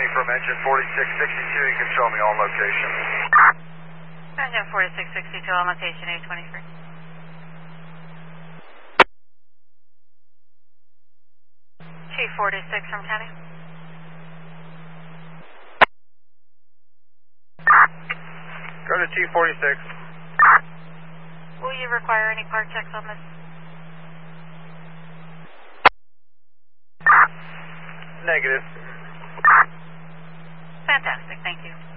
from engine 4662. You can show me all locations. Engine 4662, all location 823. Chief 46 from County. Go to Chief 46. Will you require any part checks on this? Negative. Fantastic, thank you.